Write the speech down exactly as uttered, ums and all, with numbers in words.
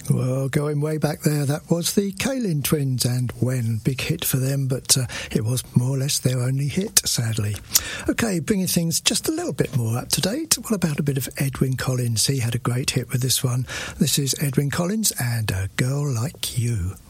Well, going way back there, that was the Kalin Twins, and When, big hit for them, but uh, it was more or less their only hit, sadly. OK, bringing things just a little bit more up to date. What about a bit of Edwyn Collins? He had a great hit with this one. This is Edwyn Collins and A Girl Like You.